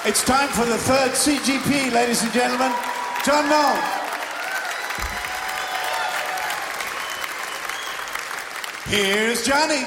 It's time for the third CGP, ladies and gentlemen. John Knoll. Here's Johnny.